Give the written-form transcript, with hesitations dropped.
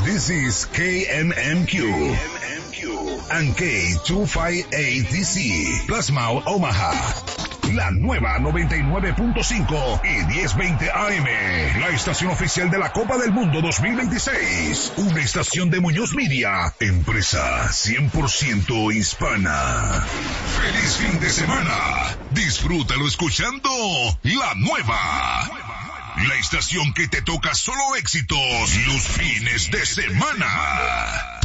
This is KMMQ and K258DC, Plasma Omaha. La nueva 99.5 y 1020 AM. La estación oficial de la Copa del Mundo 2026. Una estación de Muñoz Media. Empresa 100% hispana. ¡Feliz fin de semana! Disfrútalo escuchando La Nueva. La estación que te toca solo éxitos los fines de semana.